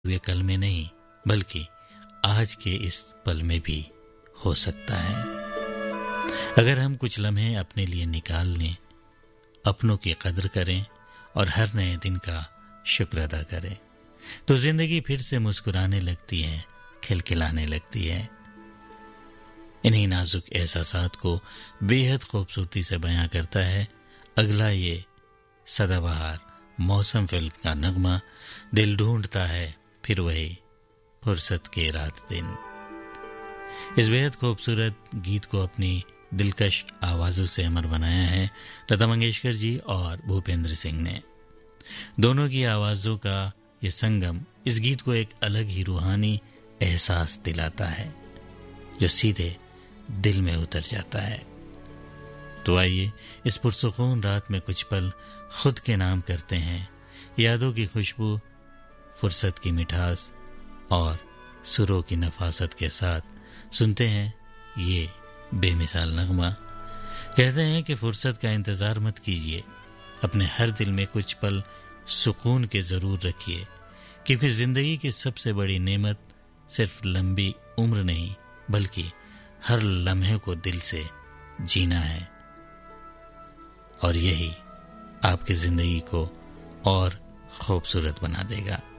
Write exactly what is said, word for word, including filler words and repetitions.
हुए कल में नहीं, बल्कि आज के इस पल में भी हो सकता है। अगर हम कुछ लम्हे अपने लिए निकाल लें, अपनों की कदर करें और हर नए दिन का शुक्र अदा करें, तो जिंदगी फिर से मुस्कुराने लगती है, खिलखिलाने लगती है। इन्हीं नाजुक एहसासात को बेहद खूबसूरती से बयां करता है अगला ये सदाबहार मौसम फिल्म का नगमा, दिल ढूंढता है फिर वही फुर्सत के रात दिन। इस बेहद खूबसूरत गीत को अपनी दिलकश आवाजों से अमर बनाया है लता मंगेशकर जी और भूपेंद्र सिंह ने। दोनों की आवाजों का ये संगम इस गीत को एक अलग ही रूहानी एहसास दिलाता है जो सीधे दिल में उतर जाता है। तो आइए इस पुरसुकून रात में कुछ पल खुद के नाम करते हैं, यादों की खुशबू, फुर्सत की मिठास और सुरों की नफासत के साथ सुनते हैं ये बेमिसाल नगमा। कहते हैं कि फुर्सत का इंतजार मत कीजिए, अपने हर दिल में कुछ पल सुकून के जरूर रखिए, क्योंकि जिंदगी की सबसे बड़ी नेमत सिर्फ लंबी उम्र नहीं, बल्कि हर लम्हे को दिल से जीना है, और यही आपकी जिंदगी को और खूबसूरत बना देगा।